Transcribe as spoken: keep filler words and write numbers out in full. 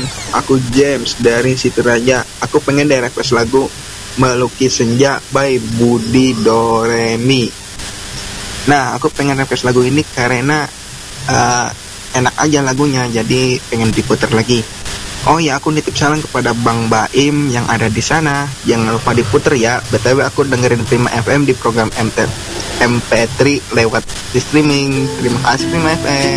aku James dari Sitiraja. Aku pengen di request lagu Melukis Senja by Budi Doremi. Nah, aku pengen request lagu ini karena uh, enak aja lagunya, jadi pengen diputar lagi. Oh ya, aku nitip salam kepada Bang Baim yang ada di sana. Jangan lupa diputer ya. B T W aku dengerin Prima F M di program M T M P tiga lewat di streaming. Terima kasih Prima F M.